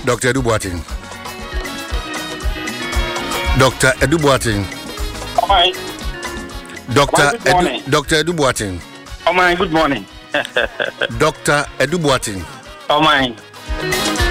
Dr. Edu Boateng. Dr. Edu Boateng. Oh my. Dr. Edu Boateng. Oh my, good morning. Dr. Edu Boateng. Oh my.